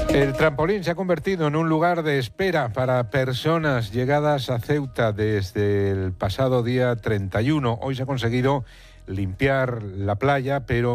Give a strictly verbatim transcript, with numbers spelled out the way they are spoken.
El trampolín se ha convertido en un lugar de espera para personas llegadas a Ceuta desde el pasado día treinta y uno. Hoy se ha conseguido limpiar la playa, pero